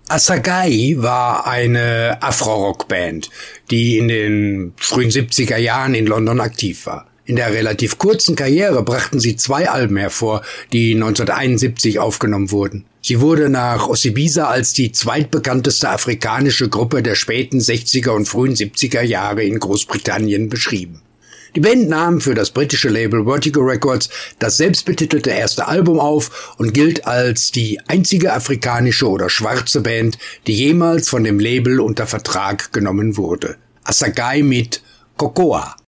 Assagai war eine Afro-Rock-Band, die in den frühen 70er Jahren in London aktiv war. In der relativ kurzen Karriere brachten sie 2 Alben hervor, die 1971 aufgenommen wurden. Sie wurde nach Osibisa als die zweitbekannteste afrikanische Gruppe der späten 60er und frühen 70er Jahre in Großbritannien beschrieben. Die Band nahm für das britische Label Vertigo Records das selbstbetitelte erste Album auf und gilt als die einzige afrikanische oder schwarze Band, die jemals von dem Label unter Vertrag genommen wurde. Assagai mit Cocoa.